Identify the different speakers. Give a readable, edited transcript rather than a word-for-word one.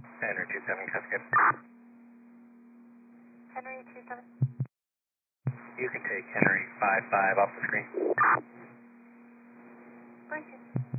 Speaker 1: Henry 27, Cascade.
Speaker 2: Henry 27.
Speaker 1: You can take Henry 55 off the screen.
Speaker 2: Going to.